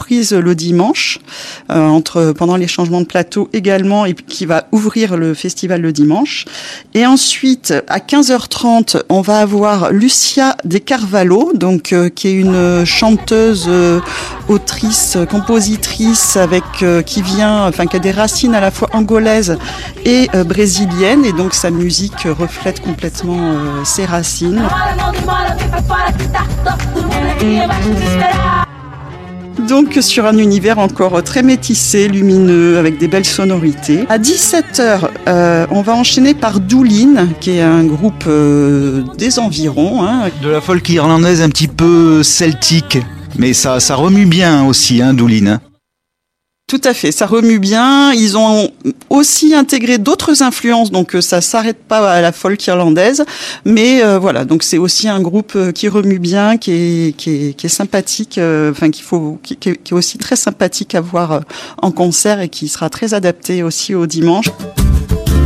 reprises le dimanche, pendant les changements de plateau également, et qui va ouvrir le festival le dimanche. Et ensuite, à 15h30, on va avoir Lucia De Carvalho, donc qui est une chanteuse, autrice, compositrice qui a des racines à la fois angolaises et brésiliennes, et donc sa musique reflète complètement ses racines. Donc sur un univers encore très métissé, lumineux, avec des belles sonorités. À 17h, on va enchaîner par Doolin, qui est un groupe des environs. De la folk irlandaise un petit peu celtique, mais ça remue bien aussi, Doolin. Tout à fait, ça remue bien. Ils ont aussi intégré d'autres influences, donc ça s'arrête pas à la folk irlandaise. Mais voilà, donc c'est aussi un groupe qui remue bien, qui est sympathique, qui est aussi très sympathique à voir en concert et qui sera très adapté aussi au dimanche.